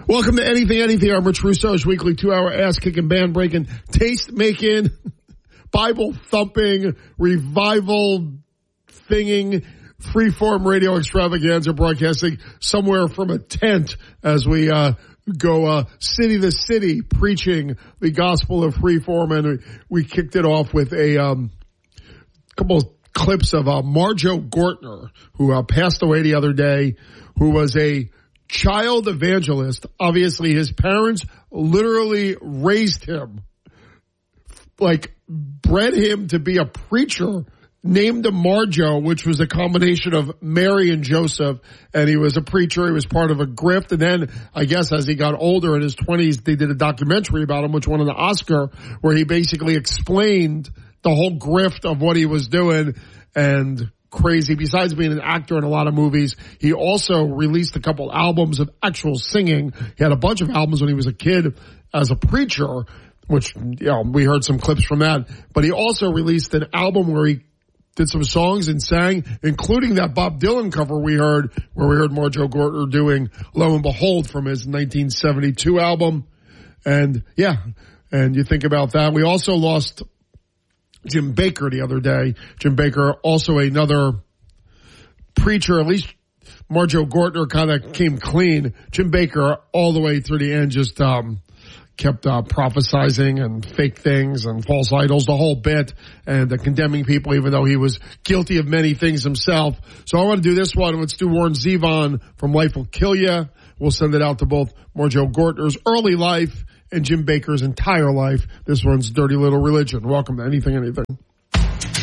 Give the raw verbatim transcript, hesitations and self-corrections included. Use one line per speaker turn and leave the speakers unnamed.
Welcome to Anything, Anything. I'm Rich Russo's weekly two-hour ass-kicking, band-breaking, taste-making, Bible-thumping, revival-thinging, freeform radio extravaganza broadcasting somewhere from a tent as we uh go uh city to city preaching the gospel of freeform. And we, we kicked it off with a um couple of clips of uh Marjo Gortner, who uh, passed away the other day, who was a child evangelist. Obviously, his parents literally raised him, like bred him to be a preacher, named him Marjo, which was a combination of Mary and Joseph. And he was a preacher. He was part of a grift. And then I guess as he got older in his twenties, they did a documentary about him, which won an Oscar, where he basically explained the whole grift of what he was doing. And crazy. Besides being an actor in a lot of movies, he also released a couple albums of actual singing. He had a bunch of albums when he was a kid as a preacher, which, you know, we heard some clips from that. But he also released an album where he did some songs and sang, including that Bob Dylan cover we heard, where we heard Marjo Gortner doing Lo and Behold from his nineteen seventy-two album. And yeah, and you think about that. We also lost Jim Bakker the other day. Jim Bakker, also another preacher. At least Marjo Gortner kind of came clean. Jim Bakker, all the way through the end, just um kept uh, prophesizing and fake things and false idols, the whole bit, and uh, condemning people, even though he was guilty of many things himself. So I want to do this one. Let's do Warren Zevon from Life Will Kill Ya. We'll send it out to both Marjo Gortner's early life and Jim Bakker's entire life. This one's Dirty Little Religion. Welcome to Anything, Anything.